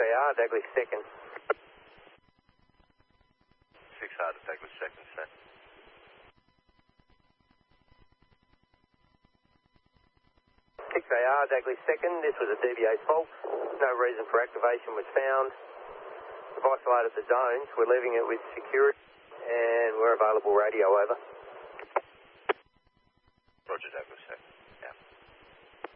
6AR, Douglas 2nd. 6R to Douglas 2nd, sir. AR, Douglas 2nd, this was a DVA fault. No reason for activation was found. We've isolated the zones. We're leaving it with security and we're available radio over. Roger, Douglas 2nd.